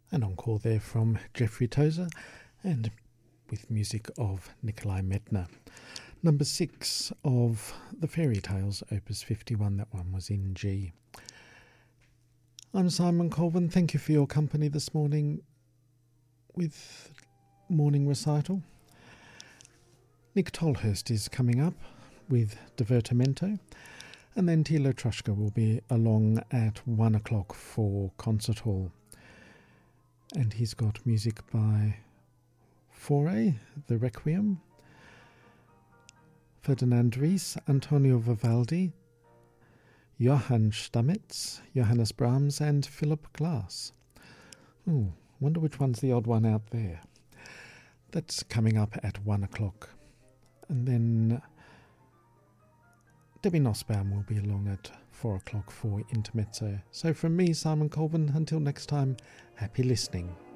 An encore there from Jeffrey Tozer and with music of Nikolai Medtner. Number 6 of the Fairy Tales, Opus 51, that one was in G. I'm Simon Colvin, thank you for your company this morning with Morning Recital. Nick Tolhurst is coming up with Divertimento, and then Tilo Trushka will be along at 1 o'clock for Concert Hall. And he's got music by Fauré, the Requiem, Ferdinand Ries, Antonio Vivaldi, Johann Stamitz, Johannes Brahms and Philip Glass. Wonder which one's the odd one out there. That's coming up at 1 o'clock. And then Debbie Nussbaum will be along at 4 o'clock for Intermezzo. So from me, Simon Colvin, until next time, happy listening.